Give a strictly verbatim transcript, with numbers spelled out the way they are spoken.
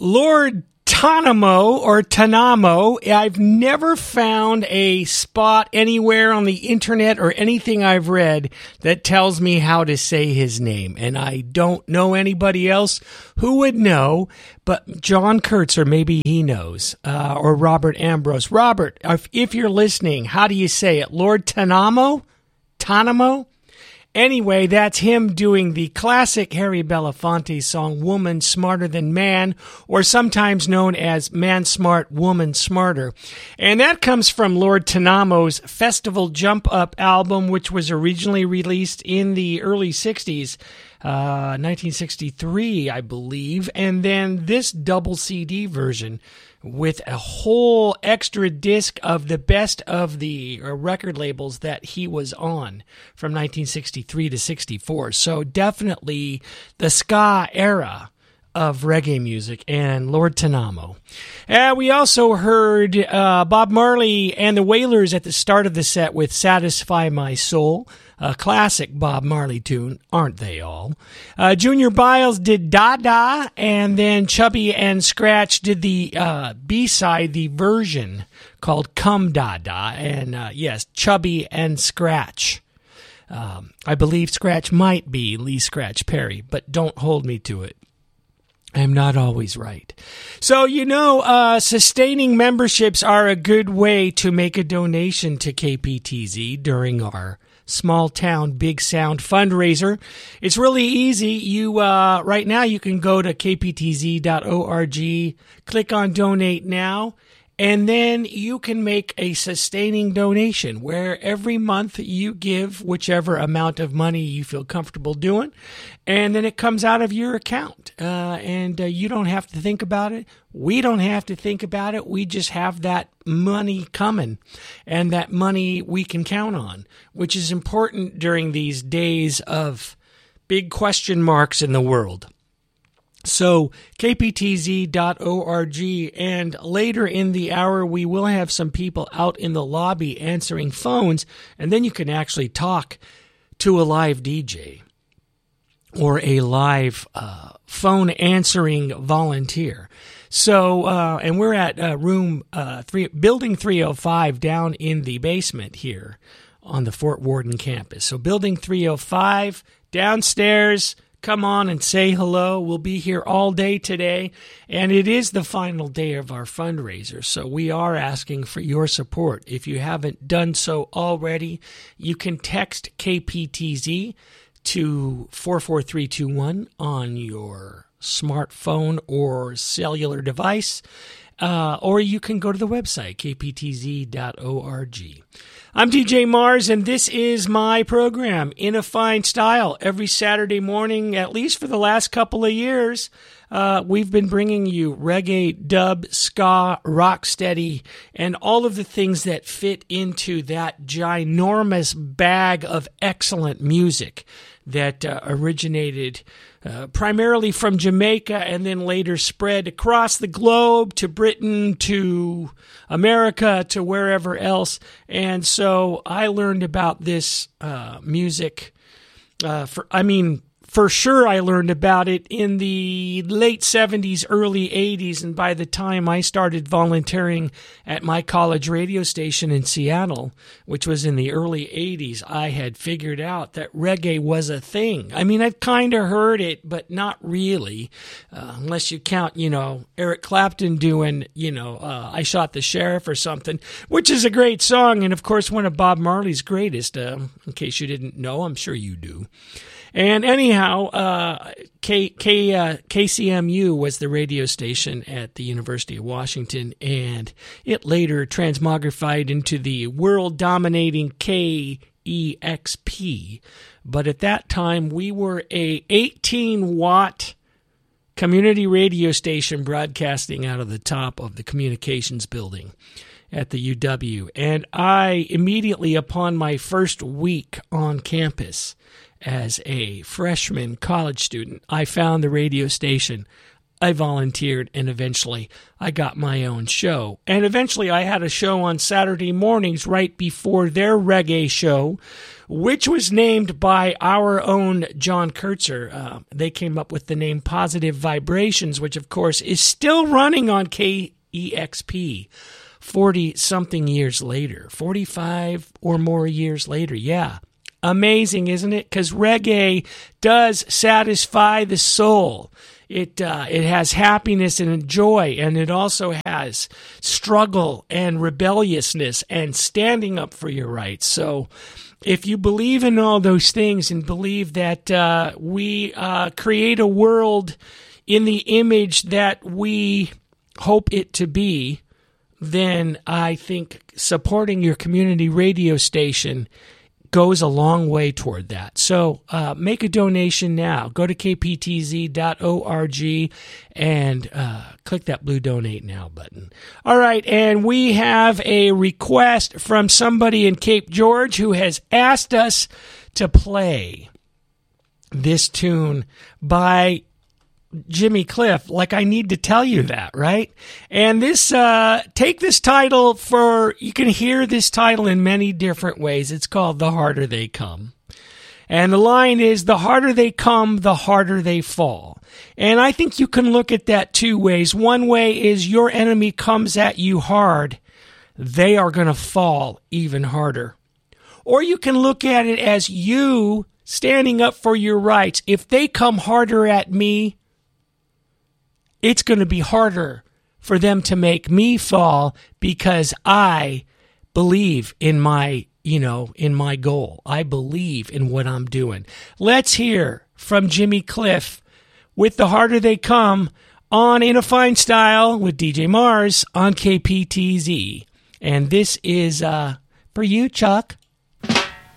Lord Tanamo or Tanamo. I've never found a spot anywhere on the internet or anything I've read that tells me how to say his name. And I don't know anybody else who would know, but John Kurtzer, maybe he knows, uh, or Robert Ambrose. Robert, if, if you're listening, how do you say it? Lord Tanamo? Tanamo? Anyway, that's him doing the classic Harry Belafonte song, Woman Smarter Than Man, or sometimes known as Man Smart, Woman Smarter. And that comes from Lord Tanamo's Festival Jump Up album, which was originally released in the early sixties, uh, nineteen sixty-three, I believe. And then this double C D version with a whole extra disc of the best of the record labels that he was on from nineteen sixty-three to sixty-four. So definitely the ska era of reggae music and Lord Tanamo. Uh, we also heard uh, Bob Marley and the Wailers at the start of the set with Satisfy My Soul, a classic Bob Marley tune, aren't they all? Uh, Junior Biles did Da Da, and then Chubby and Scratch did the uh, B-side, the version called Come Da Da, and uh, yes, Chubby and Scratch. Um, I believe Scratch might be Lee Scratch Perry, but don't hold me to it. I'm not always right. So, you know, uh, sustaining memberships are a good way to make a donation to K P T Z during our Small Town Big Sound fundraiser. It's really easy. You uh, right now you can go to k p t z dot org, click on Donate Now, and then you can make a sustaining donation where every month you give whichever amount of money you feel comfortable doing, and then it comes out of your account. Uh, and uh, you don't have to think about it. We don't have to think about it. We just have that money coming, and that money we can count on, which is important during these days of big question marks in the world. So k p t z dot org, and later in the hour we will have some people out in the lobby answering phones, and then you can actually talk to a live D J or a live uh, phone answering volunteer. So, uh, and we're at uh, room uh, three, building three oh five down in the basement here on the Fort Worden campus. So building three oh five downstairs. Come on and say hello. We'll be here all day today, and it is the final day of our fundraiser, so we are asking for your support. If you haven't done so already, you can text K P T Z to four four three two one on your smartphone or cellular device, uh, or you can go to the website, k p t z dot org. I'm D J Mars, and this is my program, In a Fine Style. Every Saturday morning, at least for the last couple of years, uh, we've been bringing you reggae, dub, ska, rocksteady, and all of the things that fit into that ginormous bag of excellent music that uh, originated uh, primarily from Jamaica and then later spread across the globe to Britain, to America, to wherever else. And so I learned about this uh, music, uh, for I mean, for sure I learned about it in the late seventies, early eighties, and by the time I started volunteering at my college radio station in Seattle, which was in the early eighties, I had figured out that reggae was a thing. I mean, I'd kind of heard it, but not really, uh, unless you count, you know, Eric Clapton doing, you know, uh, I Shot the Sheriff or something, which is a great song, and of course one of Bob Marley's greatest, uh, in case you didn't know, I'm sure you do. And anyhow, uh, K, K, uh, K C M U was the radio station at the University of Washington, and it later transmogrified into the world-dominating K E X P. But at that time, we were a eighteen watt community radio station broadcasting out of the top of the communications building at the U W. And I, immediately upon my first week on campus, as a freshman college student, I found the radio station I volunteered, and eventually I got my own show. And eventually I had a show on Saturday mornings right before their reggae show, which was named by our own John Kurtzer. Uh, they came up with the name Positive Vibrations, which of course is still running on K E X P forty-something years later, forty-five or more years later, yeah. Amazing, isn't it? Because reggae does satisfy the soul. It uh, it has happiness and joy, and it also has struggle and rebelliousness and standing up for your rights. So if you believe in all those things and believe that uh, we uh, create a world in the image that we hope it to be, then I think supporting your community radio station goes a long way toward that. So uh, make a donation now. Go to k p t z dot org and uh, click that blue Donate Now button. All right, and we have a request from somebody in Cape George who has asked us to play this tune by Jimmy Cliff. Like, I need to tell you that, right? And this, uh, take this title for, you can hear this title in many different ways. It's called The Harder They Come. And the line is, the harder they come, the harder they fall. And I think you can look at that two ways. One way is your enemy comes at you hard, they are going to fall even harder. Or you can look at it as you standing up for your rights. If they come harder at me, it's going to be harder for them to make me fall because I believe in my, you know, in my goal. I believe in what I'm doing. Let's hear from Jimmy Cliff with The Harder They Come on In a Fine Style with D J Mars on K P T Z. And this is uh, for you, Chuck.